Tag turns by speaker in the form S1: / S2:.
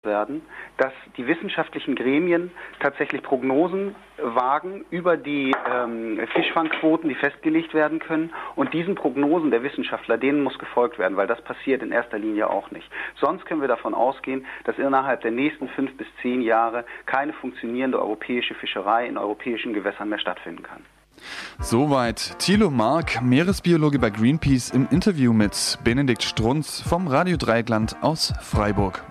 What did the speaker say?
S1: werden, dass die wissenschaftlichen Gremien tatsächlich Prognosen wagen über die Fischfangquoten, die festgelegt werden können. Und diesen Prognosen der Wissenschaftler, denen muss gefolgt werden, weil das passiert in erster Linie auch nicht. Sonst können wir davon ausgehen, dass innerhalb der nächsten 5 bis 10 Jahre keine funktionierende europäische Fischerei in europäischen Gewässern mehr stattfinden kann.
S2: Soweit Thilo Mark, Meeresbiologe bei Greenpeace, im Interview mit Benedikt Strunz vom Radio Dreieckland aus Freiburg.